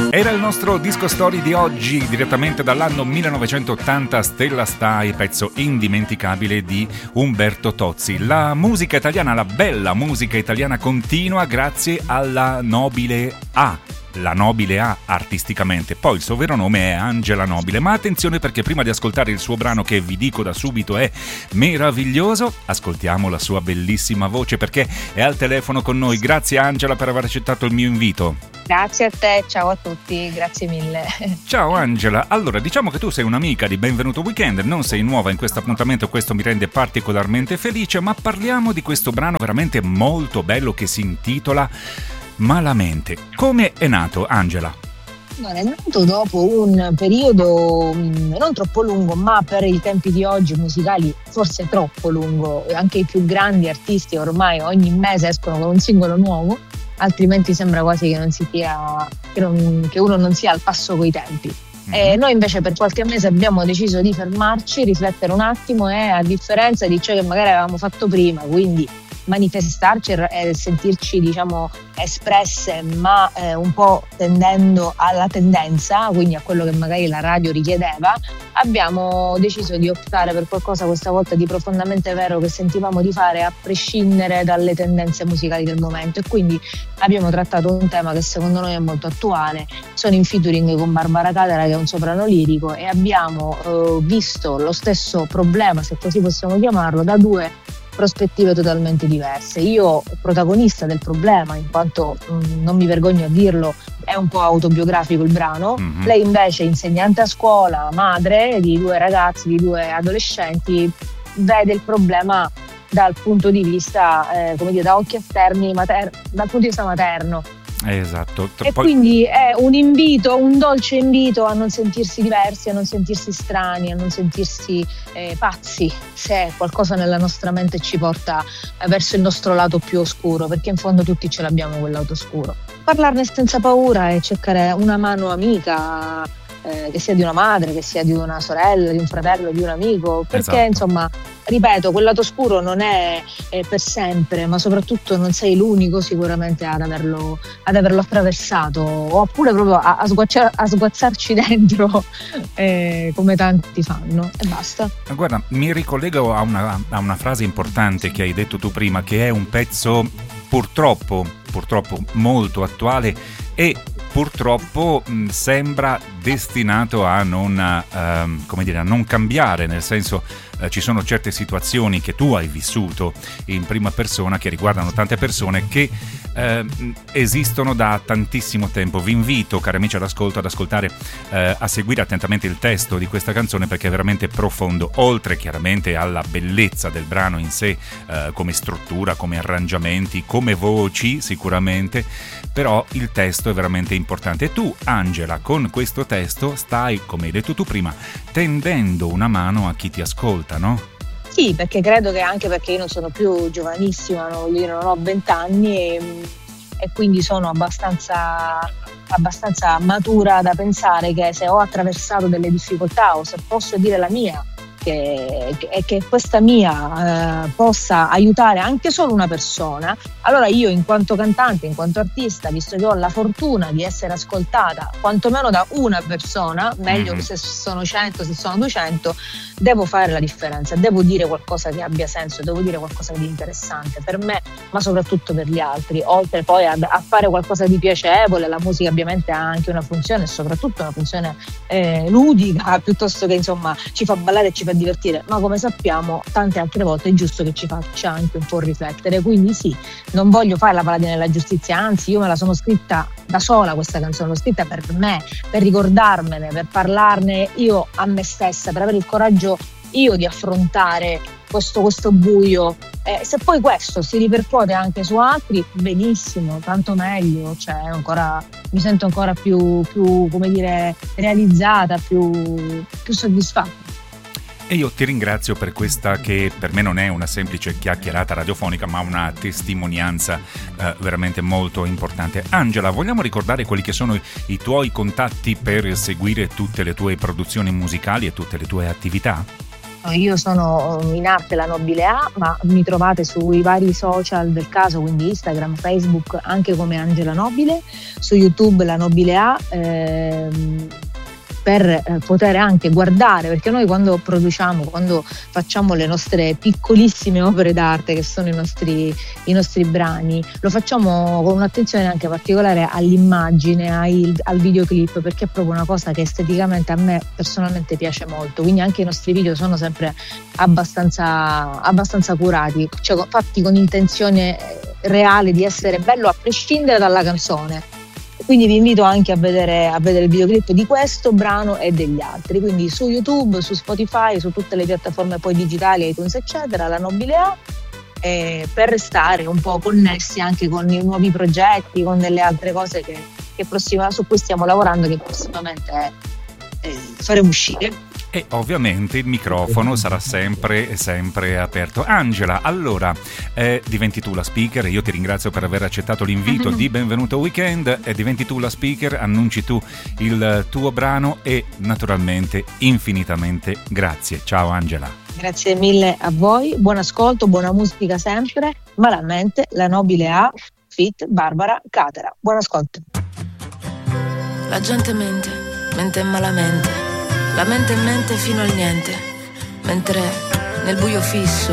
Era il nostro disco story di oggi, direttamente dall'anno 1980, Stella Stai, pezzo indimenticabile di Umberto Tozzi. La musica italiana, la bella musica italiana continua grazie alla Nobile A. La Nobile A artisticamente, poi il suo vero nome è Angela Nobile, ma attenzione perché prima di ascoltare il suo brano, che vi dico da subito è meraviglioso, ascoltiamo la sua bellissima voce perché è al telefono con noi. Grazie Angela per aver accettato il mio invito. Grazie a te, ciao a tutti, grazie mille. Ciao Angela, allora diciamo che tu sei un'amica di Benvenuto Weekend, non sei nuova in questo appuntamento, questo mi rende particolarmente felice, ma parliamo di questo brano veramente molto bello che si intitola Malamente. Come è nato, Angela? Allora, è nato dopo un periodo non troppo lungo, ma per i tempi di oggi musicali forse troppo lungo. Anche i più grandi artisti ormai ogni mese escono con un singolo nuovo, altrimenti sembra quasi che non si sia, che uno non sia al passo coi tempi. Noi invece per qualche mese abbiamo deciso di fermarci, riflettere un attimo e, a differenza di ciò che magari avevamo fatto prima, quindi manifestarci e sentirci diciamo espresse, ma un po' tendendo alla tendenza, quindi a quello che magari la radio richiedeva, abbiamo deciso di optare per qualcosa questa volta di profondamente vero, che sentivamo di fare a prescindere dalle tendenze musicali del momento, e quindi abbiamo trattato un tema che secondo noi è molto attuale. Sono in featuring con Barbara Catera, che è un soprano lirico, e abbiamo visto lo stesso problema, se così possiamo chiamarlo, da due prospettive totalmente diverse. Io protagonista del problema, in quanto non mi vergogno a dirlo, è un po' autobiografico il brano. Lei invece, insegnante a scuola, madre di due ragazzi, di due adolescenti, vede il problema dal punto di vista, come dire, da occhi esterni, dal punto di vista materno. Esatto. E quindi è un invito, un dolce invito a non sentirsi diversi, a non sentirsi strani, a non sentirsi pazzi, se qualcosa nella nostra mente ci porta verso il nostro lato più oscuro, perché in fondo tutti ce l'abbiamo quel lato oscuro. Parlarne senza paura e cercare una mano amica, che sia di una madre, che sia di una sorella, di un fratello, di un amico, perché esatto. Insomma, ripeto, quel lato oscuro non è per sempre, ma soprattutto non sei l'unico sicuramente ad averlo attraversato, oppure proprio a sguazzarci dentro, come tanti fanno, e basta. Guarda, mi ricollego a una frase importante che hai detto tu prima, che è un pezzo purtroppo molto attuale e purtroppo sembra destinato a non cambiare, nel senso ci sono certe situazioni che tu hai vissuto in prima persona che riguardano tante persone che esistono da tantissimo tempo. Vi invito, cari amici all'ascolto, ad ascoltare, a seguire attentamente il testo di questa canzone, perché è veramente profondo, oltre chiaramente alla bellezza del brano in sé, come struttura, come arrangiamenti, come voci sicuramente, però il testo è veramente importante. E tu, Angela, con questo testo stai, come hai detto tu prima, tendendo una mano a chi ti ascolta, no? Sì, perché credo che, anche perché io non sono più giovanissima, non ho 20 anni e quindi sono abbastanza matura da pensare che se ho attraversato delle difficoltà, o se posso dire la mia, che questa mia possa aiutare anche solo una persona, allora io, in quanto cantante, in quanto artista, visto che ho la fortuna di essere ascoltata quantomeno da una persona, meglio se sono 100, se sono 200, devo fare la differenza, devo dire qualcosa che abbia senso, devo dire qualcosa di interessante per me, ma soprattutto per gli altri, oltre poi a fare qualcosa di piacevole. La musica ovviamente ha anche una funzione, soprattutto una funzione ludica, piuttosto che insomma ci fa ballare e ci fa divertire, ma come sappiamo tante altre volte è giusto che ci faccia anche un po' riflettere. Quindi sì, non voglio fare la paladina della giustizia, anzi io me la sono scritta da sola questa canzone, l'ho scritta per me, per ricordarmene, per parlarne io a me stessa, per avere il coraggio io di affrontare questo buio. Se poi questo si ripercuote anche su altri, benissimo, tanto meglio, mi sento ancora più come dire, realizzata, più soddisfatta. E io ti ringrazio per questa, che per me non è una semplice chiacchierata radiofonica, ma una testimonianza veramente molto importante. Angela, vogliamo ricordare quelli che sono i tuoi contatti per seguire tutte le tue produzioni musicali e tutte le tue attività? Io sono in arte La Nobile A, ma mi trovate sui vari social del caso, quindi Instagram, Facebook, anche come Angela Nobile, su YouTube La Nobile A, per poter anche guardare, perché noi quando produciamo, quando facciamo le nostre piccolissime opere d'arte che sono i nostri brani, lo facciamo con un'attenzione anche particolare all'immagine, al videoclip, perché è proprio una cosa che esteticamente a me personalmente piace molto, quindi anche i nostri video sono sempre abbastanza curati, cioè fatti con intenzione reale di essere bello a prescindere dalla canzone. Quindi vi invito anche a vedere il videoclip di questo brano e degli altri, quindi su YouTube, su Spotify, su tutte le piattaforme poi digitali, iTunes eccetera, La Nobile A, per restare un po' connessi anche con i nuovi progetti, con delle altre cose su cui stiamo lavorando, che prossimamente faremo uscire. E ovviamente il microfono sarà sempre aperto. Angela, allora diventi tu la speaker. Io ti ringrazio per aver accettato l'invito di Benvenuto Weekend, e diventi tu la speaker, annunci tu il tuo brano e naturalmente infinitamente grazie. Ciao Angela. Grazie mille a voi, buon ascolto, buona musica sempre, malamente La Nobile A feat Barbara Catera. Buon ascolto. La gente mente malamente, la mente fino al niente, mentre nel buio fisso